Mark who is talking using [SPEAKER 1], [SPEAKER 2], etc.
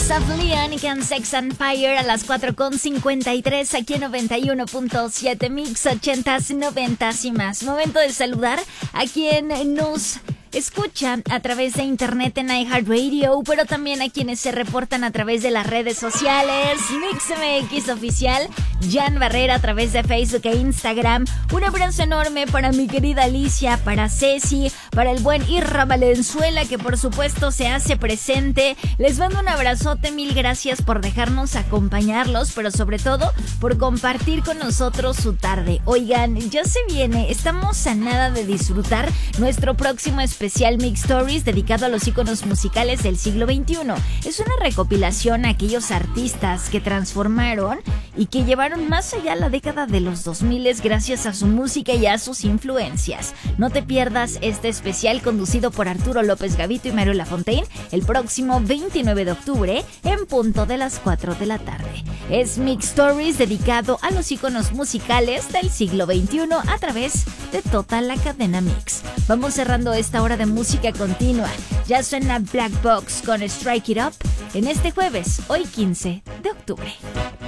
[SPEAKER 1] Kings of Leon con Sex and Fire a las 4:53 aquí en 91.7 Mix 80s, 90s y más. Momento de saludar a quien nos escucha a través de internet en iHeartRadio, pero también a quienes se reportan a través de las redes sociales. MixMX Oficial, Jan Barrera a través de Facebook e Instagram. Un abrazo enorme para mi querida Alicia, para Ceci, para el buen Irra Valenzuela, que por supuesto se hace presente. Les mando un abrazote, mil gracias por dejarnos acompañarlos, pero sobre todo por compartir con nosotros su tarde. Oigan, ya se viene, estamos a nada de disfrutar nuestro próximo especial Mix Stories dedicado a los íconos musicales del siglo XXI. Es una recopilación a aquellos artistas que transformaron y que llevaron más allá la década de los 2000 gracias a su música y a sus influencias. No te pierdas este especial conducido por Arturo López Gavito y Mario Lafontaine el próximo 29 de octubre en punto de las 4 de la tarde. Es Mix Stories dedicado a los íconos musicales del siglo XXI a través de toda la cadena Mix. Vamos cerrando esta hora de música continua. Ya suena Black Box con Strike It Up en este jueves, hoy 15 de octubre.